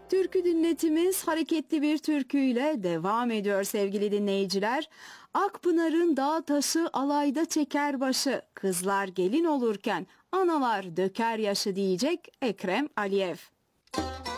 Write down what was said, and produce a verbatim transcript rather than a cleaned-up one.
Türkü dinletimiz hareketli bir türküyle devam ediyor sevgili dinleyiciler. Akpınar'ın dağ taşı alayda çeker başı, kızlar gelin olurken analar döker yaşı diyecek Ekrem Aliyev.